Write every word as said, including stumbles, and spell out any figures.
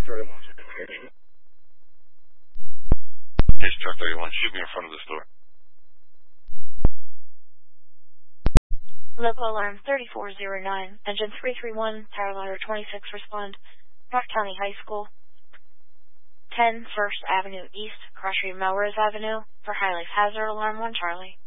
thirty-one. This truck thirty-one should be in front of the store. Local alarm thirty-four oh nine, engine three three one, tower ladder twenty-six, respond. North County High School, ten First Avenue East, cross street Melrose Avenue, for High Life Hazard, alarm one Charlie.